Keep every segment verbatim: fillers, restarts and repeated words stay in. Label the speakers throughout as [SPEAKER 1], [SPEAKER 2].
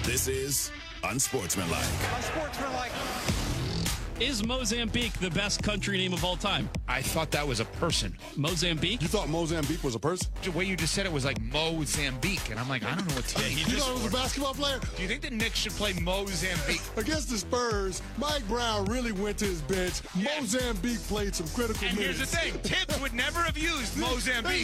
[SPEAKER 1] This is Unsportsmanlike.
[SPEAKER 2] Unsportsmanlike.
[SPEAKER 3] Is Mozambique the best country name of all time?
[SPEAKER 4] I thought that was a person.
[SPEAKER 3] Mozambique?
[SPEAKER 5] You thought Mozambique was a person?
[SPEAKER 4] The way you just said it was like Mozambique, and I'm like, I don't know what to think.
[SPEAKER 5] You thought it was a basketball player?
[SPEAKER 4] Do you think the Knicks should play Mozambique?
[SPEAKER 5] Against the Spurs, Mike Brown really went to his bench.
[SPEAKER 4] Yeah.
[SPEAKER 5] Mozambique played some critical
[SPEAKER 4] And
[SPEAKER 5] minutes.
[SPEAKER 4] here's the thing, Tibbs would never have used Mozambique.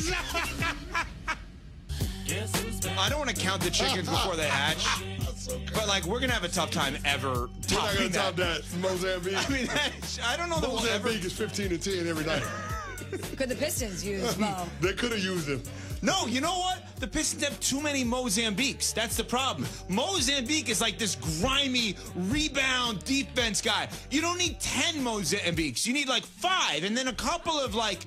[SPEAKER 4] I don't want to count the chickens before they hatch, but like we're gonna have a tough time ever
[SPEAKER 5] We're not
[SPEAKER 4] topping
[SPEAKER 5] going to top
[SPEAKER 4] that.
[SPEAKER 5] that. Mozambique.
[SPEAKER 4] I mean, that, I don't know that we'll ever.
[SPEAKER 5] Mozambique is fifteen and ten every night.
[SPEAKER 6] Could the Pistons use Mo?
[SPEAKER 5] They could have used him.
[SPEAKER 4] No, you know what? The Pistons have too many Mozambiques. That's the problem. Mozambique is like this grimy rebound defense guy. You don't need ten Mozambiques. You need like five, and then a couple of like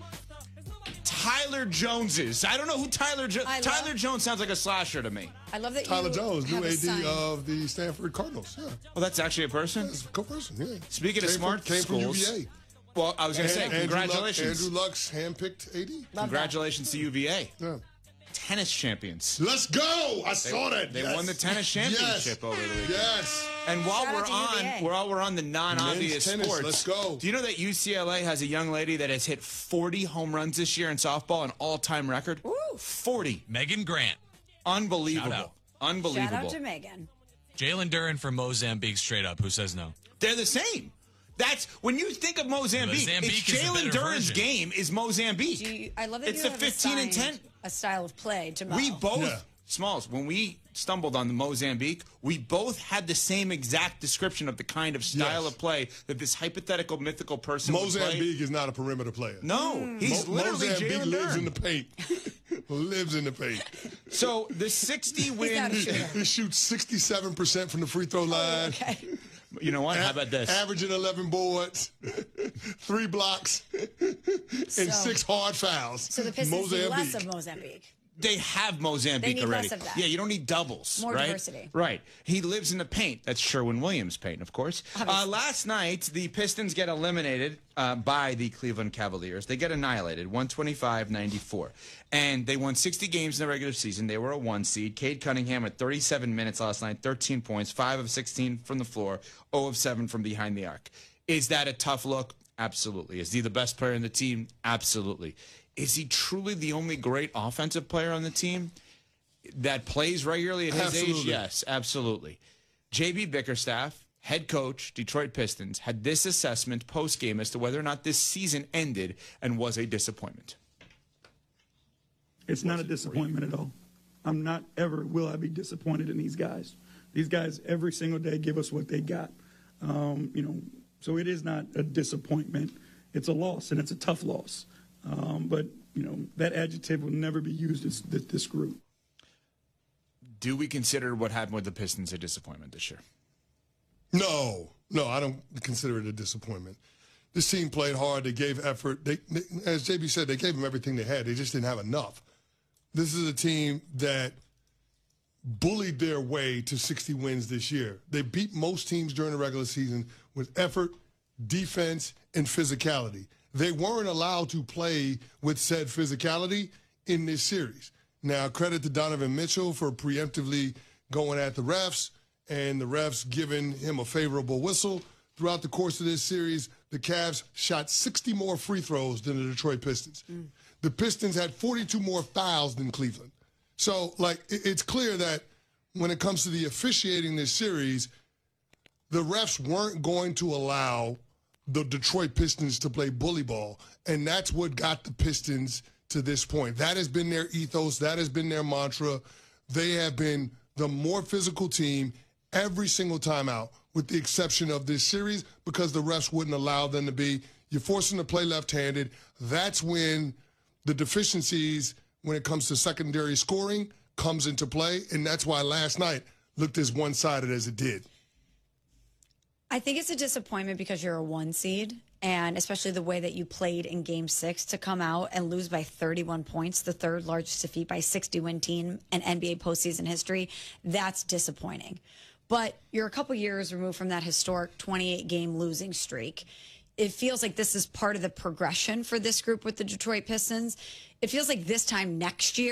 [SPEAKER 4] Tyler Joneses. I don't know who Tyler Jones. Tyler Jones sounds like a slasher to me.
[SPEAKER 6] I love that
[SPEAKER 5] Tyler
[SPEAKER 6] you
[SPEAKER 5] Jones, new
[SPEAKER 6] have a
[SPEAKER 5] A D
[SPEAKER 6] sign.
[SPEAKER 5] of the Stanford Cardinals. Yeah,
[SPEAKER 4] Well, that's actually a person.
[SPEAKER 5] that's a co-person. Yeah.
[SPEAKER 4] Speaking
[SPEAKER 5] came
[SPEAKER 4] of smart
[SPEAKER 5] from, came
[SPEAKER 4] schools,
[SPEAKER 5] from U V
[SPEAKER 4] well, I was
[SPEAKER 5] A.
[SPEAKER 4] going to say,
[SPEAKER 5] And Andrew Luck-
[SPEAKER 4] congratulations.
[SPEAKER 5] Andrew Luck's handpicked A D.
[SPEAKER 6] Love that.
[SPEAKER 4] Congratulations to U V A.
[SPEAKER 5] Yeah.
[SPEAKER 4] Tennis champions.
[SPEAKER 5] Let's go! I saw that.
[SPEAKER 4] They
[SPEAKER 5] Yes.
[SPEAKER 4] won the tennis championship
[SPEAKER 5] Yes.
[SPEAKER 4] over the weekend.
[SPEAKER 5] Yes.
[SPEAKER 4] And while
[SPEAKER 6] Shout out
[SPEAKER 4] we're
[SPEAKER 6] to U V A.
[SPEAKER 4] on, while we're on the non-obvious
[SPEAKER 5] Men's tennis,
[SPEAKER 4] sports,
[SPEAKER 5] let's go.
[SPEAKER 4] Do you know that U C L A has a young lady that has hit forty home runs this year in softball, an all-time record?
[SPEAKER 6] Woo.
[SPEAKER 4] forty.
[SPEAKER 7] Megan Grant.
[SPEAKER 4] Unbelievable.
[SPEAKER 7] Shout out.
[SPEAKER 4] Unbelievable.
[SPEAKER 6] Shout out to Megan.
[SPEAKER 7] Jalen Duran from Mozambique straight up. Who says no?
[SPEAKER 4] They're the same. That's when you think of Mozambique.
[SPEAKER 7] Mozambique
[SPEAKER 4] it's
[SPEAKER 7] is a
[SPEAKER 4] Jalen
[SPEAKER 7] better
[SPEAKER 4] Duran's
[SPEAKER 7] version.
[SPEAKER 4] game is Mozambique.
[SPEAKER 6] Do you, I love that
[SPEAKER 4] It's
[SPEAKER 6] you
[SPEAKER 4] the
[SPEAKER 6] have
[SPEAKER 4] fifteen and
[SPEAKER 6] assigned
[SPEAKER 4] ten.
[SPEAKER 6] a style of play to Mo.
[SPEAKER 4] We both,
[SPEAKER 5] Yeah.
[SPEAKER 4] Smalls, when we stumbled on the Mozambique, we both had the same exact description of the kind of style
[SPEAKER 5] Yes.
[SPEAKER 4] of play that this hypothetical mythical person would play.
[SPEAKER 5] Mozambique is not a perimeter player.
[SPEAKER 4] No, he's
[SPEAKER 5] Mo-
[SPEAKER 4] literally
[SPEAKER 5] Mozambique
[SPEAKER 4] Jalen
[SPEAKER 5] lives
[SPEAKER 4] Duran.
[SPEAKER 5] in the paint. lives in the paint.
[SPEAKER 4] So the sixty
[SPEAKER 6] not
[SPEAKER 4] win.
[SPEAKER 6] a shooter.
[SPEAKER 5] He shoots sixty-seven percent from the free throw line.
[SPEAKER 6] Okay.
[SPEAKER 4] You know what? How about this?
[SPEAKER 5] Averaging eleven boards, three blocks, and
[SPEAKER 6] So-
[SPEAKER 5] six hard fouls.
[SPEAKER 6] So the Pistons need less
[SPEAKER 5] Mozambique.
[SPEAKER 6] of Mozambique.
[SPEAKER 4] They have Mozambique
[SPEAKER 6] They need
[SPEAKER 4] already.
[SPEAKER 6] less of that.
[SPEAKER 4] Yeah, you don't need doubles.
[SPEAKER 6] More
[SPEAKER 4] right?
[SPEAKER 6] diversity.
[SPEAKER 4] Right. He lives in the paint. That's Sherwin-Williams paint, of course. Uh, last night, the Pistons get eliminated uh, by the Cleveland Cavaliers. They get annihilated, one twenty-five ninety-four. And they won sixty games in the regular season. They were a one seed. Cade Cunningham at thirty-seven minutes last night, thirteen points, five of sixteen from the floor, zero of seven from behind the arc. Is that a tough look? Absolutely. Is he the best player in the team? Absolutely. Is he truly the only great offensive player on the team that plays regularly at his
[SPEAKER 5] Absolutely.
[SPEAKER 4] age? Yes, absolutely. J B Bickerstaff, head coach, Detroit Pistons, had this assessment post-game as to whether or not this season ended and was a disappointment.
[SPEAKER 8] It's not a disappointment at all. I'm not ever will I be disappointed in these guys. These guys every single day give us what they got. Um, you know, so it is not a disappointment. It's a loss, and it's a tough loss. Um, but, you know, that adjective will never be used as this, this group.
[SPEAKER 4] Do we consider what happened with the Pistons a disappointment this year?
[SPEAKER 5] No, no, I don't consider it a disappointment. This team played hard. They gave effort. They, they, as J B said, they gave them everything they had. They just didn't have enough. This is a team that bullied their way to sixty wins this year. They beat most teams during the regular season with effort, defense, and physicality. They weren't allowed to play with said physicality in this series. Now, credit to Donovan Mitchell for preemptively going at the refs and the refs giving him a favorable whistle. Throughout the course of this series, the Cavs shot sixty more free throws than the Detroit Pistons. Mm. The Pistons had forty-two more fouls than Cleveland. So, like, it's clear that when it comes to the officiating this series, the refs weren't going to allow the Detroit Pistons to play bully ball, and that's what got the Pistons to this point. That has been their ethos. That has been their mantra. They have been the more physical team every single time out, with the exception of this series, because the refs wouldn't allow them to be. You're forcing them to play left-handed. That's when the deficiencies, when it comes to secondary scoring, comes into play, and that's why last night looked as one-sided as it did.
[SPEAKER 6] I think it's a disappointment because you're a one seed, and especially the way that you played in game six to come out and lose by thirty-one points, the third largest defeat by sixty-win team in N B A postseason history. That's disappointing. But you're a couple years removed from that historic twenty-eight game losing streak. It feels like this is part of the progression for this group with the Detroit Pistons. It feels like this time next year,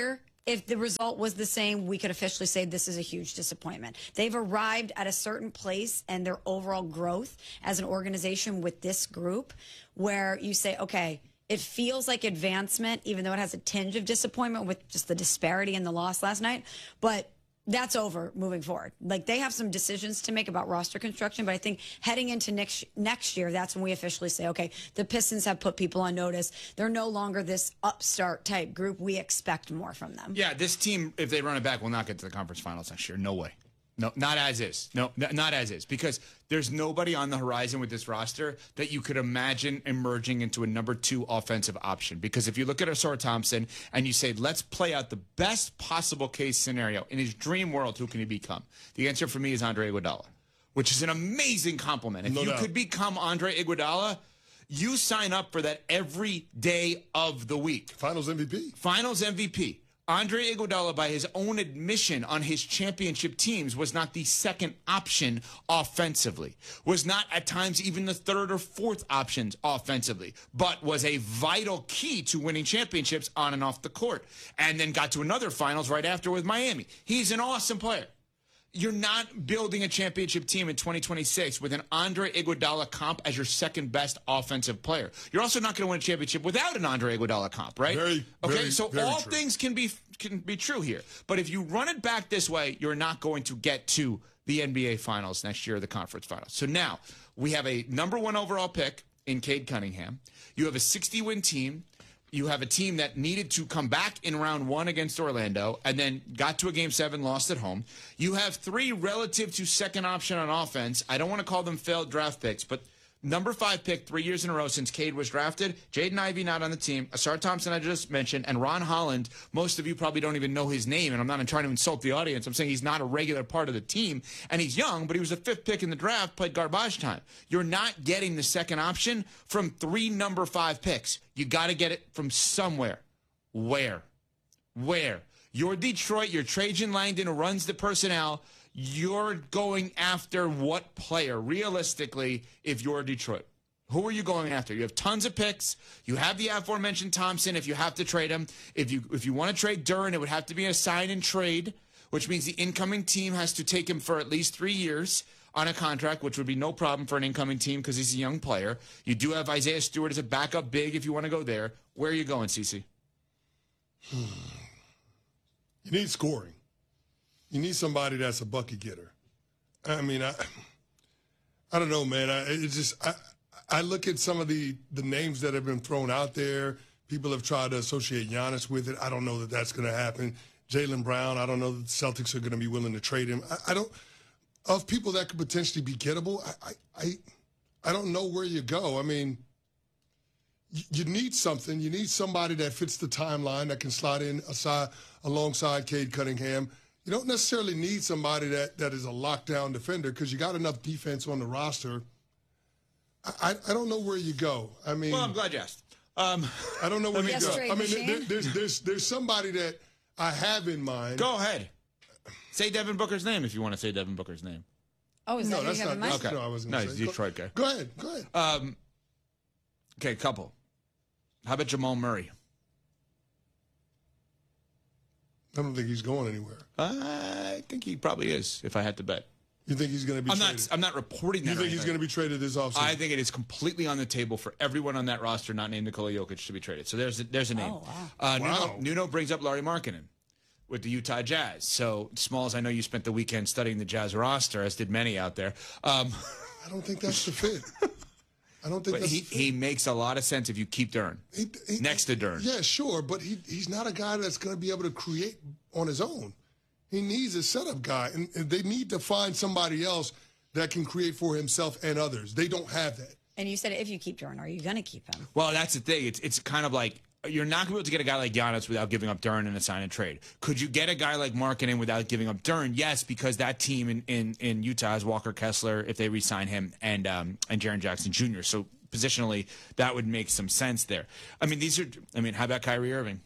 [SPEAKER 6] if the result was the same, we could officially say this is a huge disappointment. They've arrived at a certain place and their overall growth as an organization with this group where you say, okay, it feels like advancement, even though it has a tinge of disappointment with just the disparity in the loss last night. But that's over moving forward. Like, they have some decisions to make about roster construction, but I think heading into next next year, that's when we officially say, okay, the Pistons have put people on notice. They're no longer this upstart type group. We expect more from them.
[SPEAKER 4] Yeah, this team, if they run it back, will not get to the conference finals next year. No way. No, not as is. No, n- not as is. Because there's nobody on the horizon with this roster that you could imagine emerging into a number two offensive option. Because if you look at Ausar Thompson and you say, let's play out the best possible case scenario in his dream world, who can he become? The answer for me is Andre Iguodala, which is an amazing compliment. If
[SPEAKER 5] No
[SPEAKER 4] you
[SPEAKER 5] doubt.
[SPEAKER 4] could become Andre Iguodala, you sign up for that every day of the week.
[SPEAKER 5] Finals M V P.
[SPEAKER 4] Finals M V P. Andre Iguodala, by his own admission on his championship teams, was not the second option offensively, was not at times even the third or fourth options offensively, but was a vital key to winning championships on and off the court, and then got to another finals right after with Miami. He's an awesome player. You're not building a championship team in twenty twenty-six with an Andre Iguodala comp as your second best offensive player. You're also not going to win a championship without an Andre Iguodala comp, right?
[SPEAKER 5] Very,
[SPEAKER 4] okay.
[SPEAKER 5] very,
[SPEAKER 4] so
[SPEAKER 5] very
[SPEAKER 4] all
[SPEAKER 5] true.
[SPEAKER 4] things can be can be true here, but if you run it back this way, you're not going to get to the N B A Finals next year, or the Conference Finals. So now we have a number one overall pick in Cade Cunningham. You have a sixty-win team. You have a team that needed to come back in round one against Orlando and then got to a game seven, lost at home. You have three relative to second option on offense. I don't want to call them failed draft picks, but number five pick three years in a row since Cade was drafted. Jaden Ivey not on the team. Ausar Thompson I just mentioned. And Ron Holland, most of you probably don't even know his name, and I'm not trying to insult the audience. I'm saying he's not a regular part of the team. And he's young, but he was the fifth pick in the draft, played garbage time. You're not getting the second option from three number five picks. You got to get it from somewhere. Where? Where? You're Detroit. You're Trajan Langdon, who runs the personnel. You're going after what player, realistically, if you're Detroit? Who are you going after? You have tons of picks. You have the aforementioned Thompson if you have to trade him. If you if you want to trade Duren, it would have to be a sign and trade, which means the incoming team has to take him for at least three years on a contract, which would be no problem for an incoming team because he's a young player. You do have Isaiah Stewart as a backup big if you want to go there. Where are you going, Cece?
[SPEAKER 5] You need scoring. You need somebody that's a bucket getter. I mean, I, I don't know, man. I it just I, I look at some of the the names that have been thrown out there. People have tried to associate Giannis with it. I don't know that that's going to happen. Jaylen Brown, I don't know that the Celtics are going to be willing to trade him. I, I don't of people that could potentially be gettable. I I I, I don't know where you go. I mean, you, you need something. You need somebody that fits the timeline that can slot in aside alongside Cade Cunningham. You don't necessarily need somebody that, that is a lockdown defender because you got enough defense on the roster. I, I, I don't know where you go. I mean,
[SPEAKER 4] Well, I'm glad you asked. Um,
[SPEAKER 5] I don't know where you
[SPEAKER 6] Yes,
[SPEAKER 5] go.
[SPEAKER 6] trade
[SPEAKER 5] I mean,
[SPEAKER 6] machine.
[SPEAKER 5] there, there's there's there's somebody that I have in mind.
[SPEAKER 4] go ahead. Say Devin Booker's name if you want to say Devin Booker's name.
[SPEAKER 6] Oh, is
[SPEAKER 5] No,
[SPEAKER 6] that who
[SPEAKER 5] that's
[SPEAKER 6] you have
[SPEAKER 5] not.
[SPEAKER 6] in mind?
[SPEAKER 5] That's,
[SPEAKER 4] Okay.
[SPEAKER 5] No, I wasn't
[SPEAKER 4] No,
[SPEAKER 5] gonna
[SPEAKER 4] he's
[SPEAKER 5] say.
[SPEAKER 4] a Detroit guy.
[SPEAKER 5] Go, go ahead. Go ahead.
[SPEAKER 4] Um, okay, couple. How about Jamal Murray?
[SPEAKER 5] I don't think he's going anywhere.
[SPEAKER 4] I think he probably is, if I had to bet.
[SPEAKER 5] You think he's going to be
[SPEAKER 4] I'm
[SPEAKER 5] traded?
[SPEAKER 4] not. I'm not reporting that.
[SPEAKER 5] you think he's going to be traded this offseason?
[SPEAKER 4] I think it is completely on the table for everyone on that roster not named Nikola Jokic to be traded. So there's a, there's a name.
[SPEAKER 6] Oh, wow.
[SPEAKER 4] Uh,
[SPEAKER 5] Wow.
[SPEAKER 4] Nuno, Nuno brings up Larry Markkinen with the Utah Jazz. So, Smalls, I know you spent the weekend studying the Jazz roster, as did many out there. Um,
[SPEAKER 5] I don't think that's the fit. I don't think
[SPEAKER 4] but
[SPEAKER 5] that's
[SPEAKER 4] he,
[SPEAKER 5] the fit.
[SPEAKER 4] he makes a lot of sense if you keep Duren
[SPEAKER 5] He- he-
[SPEAKER 4] next to Duren.
[SPEAKER 5] Yeah, sure, but he he's not a guy that's going to be able to create on his own. He needs a setup guy, and, and they need to find somebody else that can create for himself and others. They don't have that.
[SPEAKER 6] And you said if you keep Jordan, are you going to keep him?
[SPEAKER 4] Well, that's the thing. It's it's kind of like you're not going to be able to get a guy like Giannis without giving up Duren in a sign and trade. Could you get a guy like Markkinen without giving up Duren? Yes, because that team in, in, in Utah has Walker Kessler if they re-sign him and um, and Jaren Jackson Junior So positionally, that would make some sense there. I mean, these are. I mean, how about Kyrie Irving?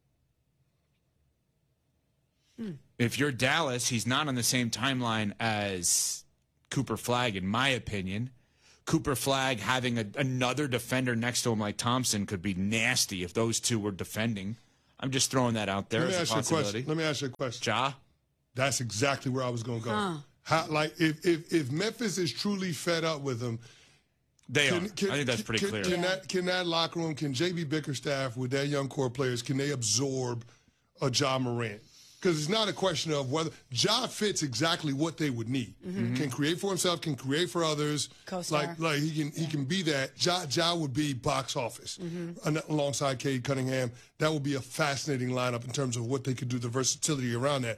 [SPEAKER 6] Hmm.
[SPEAKER 4] If you're Dallas, he's not on the same timeline as Cooper Flagg, in my opinion. Cooper Flagg having a, another defender next to him like Thompson could be nasty if those two were defending. I'm just throwing that out there
[SPEAKER 5] Let me
[SPEAKER 4] as
[SPEAKER 5] ask
[SPEAKER 4] a
[SPEAKER 5] you a
[SPEAKER 4] possibility.
[SPEAKER 5] question. Let me ask you a question.
[SPEAKER 4] Ja?
[SPEAKER 5] That's exactly where I was going to go.
[SPEAKER 6] Huh.
[SPEAKER 5] How, like, if, if if Memphis is truly fed up with him,
[SPEAKER 4] They
[SPEAKER 5] can,
[SPEAKER 4] are.
[SPEAKER 5] can,
[SPEAKER 4] I think that's pretty
[SPEAKER 5] can,
[SPEAKER 4] clear.
[SPEAKER 5] Can,
[SPEAKER 6] Yeah.
[SPEAKER 5] that, can that locker room, can J B Bickerstaff with their young core players, can they absorb a Ja Morant? Because it's not a question of whether Ja fits exactly what they would need.
[SPEAKER 6] Mm-hmm.
[SPEAKER 5] Can create for himself, can create for others.
[SPEAKER 6] Co-star.
[SPEAKER 5] Like like he can he can be that. Ja Ja would be box office
[SPEAKER 6] Mm-hmm.
[SPEAKER 5] alongside Cade Cunningham. That would be a fascinating lineup in terms of what they could do, the versatility around that.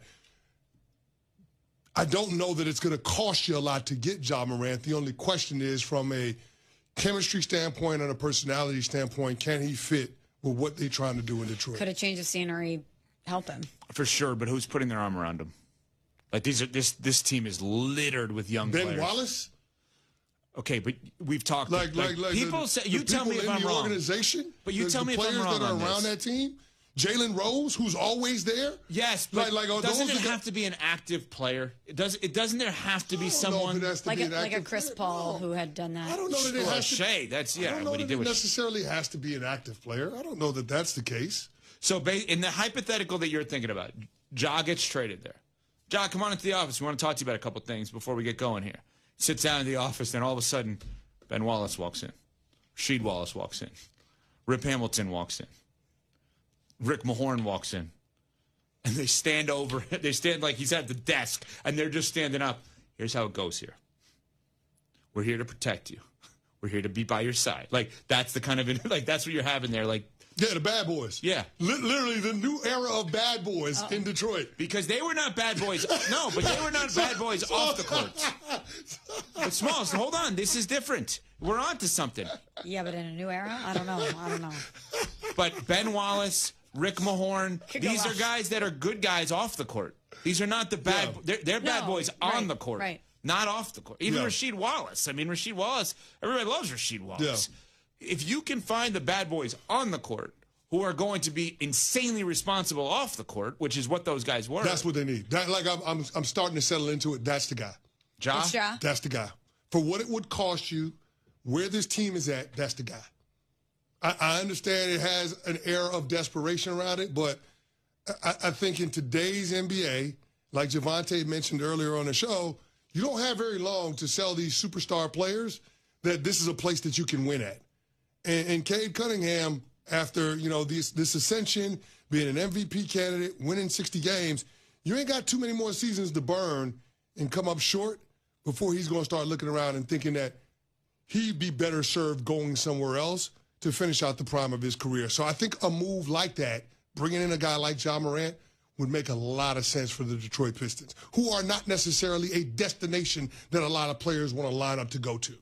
[SPEAKER 5] I don't know that it's going to cost you a lot to get Ja Morant. The only question is, from a chemistry standpoint and a personality standpoint, can he fit with what they're trying to do in Detroit?
[SPEAKER 6] Could a change of scenery help him?
[SPEAKER 4] For sure, but who's putting their arm around him? Like these are this this team is littered with young
[SPEAKER 5] Ben
[SPEAKER 4] players.
[SPEAKER 5] Wallace?
[SPEAKER 4] Okay, but we've talked
[SPEAKER 5] Like, like, like
[SPEAKER 4] people
[SPEAKER 5] the,
[SPEAKER 4] say
[SPEAKER 5] the
[SPEAKER 4] you tell me
[SPEAKER 5] people
[SPEAKER 4] if
[SPEAKER 5] in
[SPEAKER 4] I'm
[SPEAKER 5] the
[SPEAKER 4] wrong.
[SPEAKER 5] organization,
[SPEAKER 4] But you
[SPEAKER 5] the,
[SPEAKER 4] tell
[SPEAKER 5] the
[SPEAKER 4] me if I'm
[SPEAKER 5] players
[SPEAKER 4] wrong
[SPEAKER 5] that are
[SPEAKER 4] on
[SPEAKER 5] around
[SPEAKER 4] this.
[SPEAKER 5] that team. Jalen Rose, who's always there.
[SPEAKER 4] Yes, but
[SPEAKER 5] like, like are
[SPEAKER 4] doesn't
[SPEAKER 5] those
[SPEAKER 4] it
[SPEAKER 5] the
[SPEAKER 4] have to be an active player? It does. It doesn't there have to be
[SPEAKER 5] I don't know if
[SPEAKER 4] someone
[SPEAKER 5] it has to
[SPEAKER 6] Like
[SPEAKER 5] be
[SPEAKER 6] a,
[SPEAKER 5] an
[SPEAKER 6] like a
[SPEAKER 5] active
[SPEAKER 6] Chris
[SPEAKER 5] player.
[SPEAKER 6] Paul
[SPEAKER 5] No.
[SPEAKER 6] who had done that.
[SPEAKER 5] I don't know that it
[SPEAKER 4] Well,
[SPEAKER 5] has to.
[SPEAKER 4] Shea, that's
[SPEAKER 5] I
[SPEAKER 4] yeah.
[SPEAKER 5] don't know
[SPEAKER 4] What he
[SPEAKER 5] that
[SPEAKER 4] did
[SPEAKER 5] it
[SPEAKER 4] with
[SPEAKER 5] necessarily has to be an active player. I don't know that that's the case.
[SPEAKER 4] so ba- in the hypothetical that you're thinking about, Ja gets traded there. Ja, come on into the office. We want to talk to you about a couple things before we get going here. Sits down in the office, and all of a sudden, Ben Wallace walks in. Rasheed Wallace walks in. Rip Hamilton walks in. Rick Mahorn walks in. And they stand over, they stand like he's at the desk, and they're just standing up. Here's how it goes here. We're here to protect you. We're here to be by your side. Like, that's the kind of, like, that's what you're having there. Like,
[SPEAKER 5] Yeah, the bad boys.
[SPEAKER 4] Yeah.
[SPEAKER 5] Li- literally the new era of bad boys in Detroit.
[SPEAKER 4] because they were not bad boys. No, but they were not bad boys off the court. But Smalls, hold on. This is different. We're on to something.
[SPEAKER 6] Yeah, but in a new era? I don't know. I don't know.
[SPEAKER 4] But Ben Wallace, Rick Mahorn,
[SPEAKER 6] Could go
[SPEAKER 4] these are
[SPEAKER 6] off.
[SPEAKER 4] guys that are good guys off the court. These are not the bad.
[SPEAKER 5] Yeah.
[SPEAKER 4] They're, they're bad
[SPEAKER 6] No,
[SPEAKER 4] boys
[SPEAKER 6] right,
[SPEAKER 4] on the court,
[SPEAKER 6] right.
[SPEAKER 4] not off the court. Even
[SPEAKER 5] Yeah.
[SPEAKER 4] Rasheed Wallace. I mean, Rasheed Wallace. Everybody loves Rasheed Wallace. If you can find the bad boys on the court who are going to be insanely responsible off the court, which is what those guys were.
[SPEAKER 5] That's what they need. That, like I'm, I'm, I'm starting to settle into it. That's the guy.
[SPEAKER 4] Ja?
[SPEAKER 6] It's Ja.
[SPEAKER 5] That's the guy. For what it would cost you, where this team is at, that's the guy. I, I understand it has an air of desperation around it, but I, I think in today's N B A, like Javante mentioned earlier on the show, you don't have very long to sell these superstar players that this is a place that you can win at. And, and Cade Cunningham, after you know this this ascension, being an M V P candidate, winning sixty games, you ain't got too many more seasons to burn and come up short before he's going to start looking around and thinking that he'd be better served going somewhere else to finish out the prime of his career. So I think a move like that, bringing in a guy like Ja Morant, would make a lot of sense for the Detroit Pistons, who are not necessarily a destination that a lot of players want to line up to go to.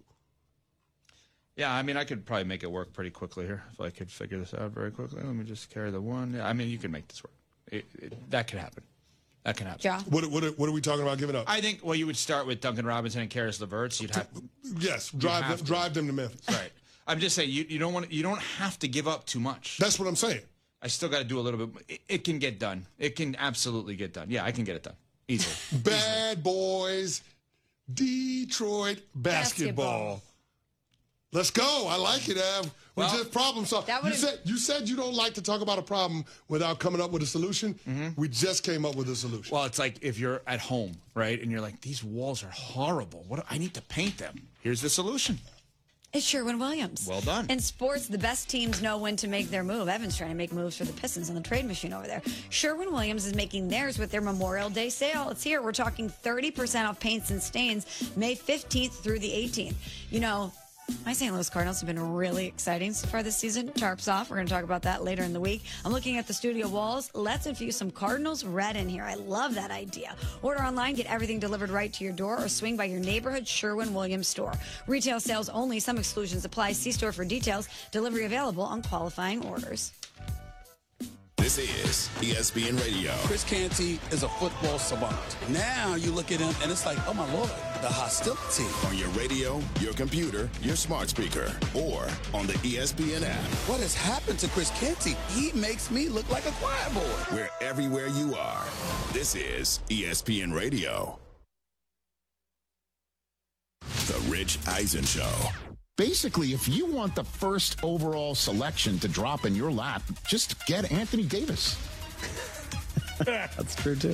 [SPEAKER 4] Yeah, I mean, I could probably make it work pretty quickly here if I could figure this out very quickly. Let me just carry the one. Yeah, I mean, you can make this work. It, it, that could happen. That can happen.
[SPEAKER 6] Ja.
[SPEAKER 5] What, what, what are we talking about giving up?
[SPEAKER 4] I think, well, you would start with Duncan Robinson and Karis LeVert. So you'd have,
[SPEAKER 5] yes, drive
[SPEAKER 4] have
[SPEAKER 5] them,
[SPEAKER 4] to.
[SPEAKER 5] drive them to Memphis.
[SPEAKER 4] right. I'm just saying, you, you don't want, you don't have to give up too much.
[SPEAKER 5] That's what I'm saying.
[SPEAKER 4] I still got to do a little bit. It, it can get done. It can absolutely get done. Yeah, I can get it done easily.
[SPEAKER 5] Bad boys, Detroit basketball.
[SPEAKER 6] Basketball.
[SPEAKER 5] Let's go. I like it, Av. We
[SPEAKER 4] Well,
[SPEAKER 5] just problem solve.
[SPEAKER 6] that
[SPEAKER 5] You
[SPEAKER 6] would've-
[SPEAKER 5] said you said you don't like to talk about a problem without coming up with a solution.
[SPEAKER 4] Mm-hmm.
[SPEAKER 5] We just came up with a solution.
[SPEAKER 4] Well, it's like if you're at home, right, and you're like, these walls are horrible. What? I need to paint them. Here's the solution.
[SPEAKER 6] It's Sherwin Williams.
[SPEAKER 4] Well done.
[SPEAKER 6] In sports, the best teams know when to make their move. Evan's trying to make moves for the Pistons on the trade machine over there. Sherwin Williams is making theirs with their Memorial Day sale. It's here. We're talking thirty percent off paints and stains May fifteenth through the eighteenth. You know, my Saint Louis Cardinals have been really exciting so far this season. Tarps off. We're going to talk about that later in the week. I'm looking at the studio walls. Let's infuse some Cardinals red in here. I love that idea. Order online, get everything delivered right to your door, or swing by your neighborhood Sherwin-Williams store. Retail sales only. Some exclusions apply. See store for details. Delivery available on qualifying orders.
[SPEAKER 1] This is E S P N Radio.
[SPEAKER 2] Chris Canty is a football savant. Now you look at him and it's like, oh my Lord, the hostility.
[SPEAKER 1] On your radio, your computer, your smart speaker, or on the E S P N app.
[SPEAKER 2] What has happened to Chris Canty? He makes me look like a choir boy.
[SPEAKER 1] We're everywhere you are. This is E S P N Radio. The Rich Eisen Show.
[SPEAKER 9] Basically, if you want the first overall selection to drop in your lap, just get Anthony Davis.
[SPEAKER 10] That's true, too.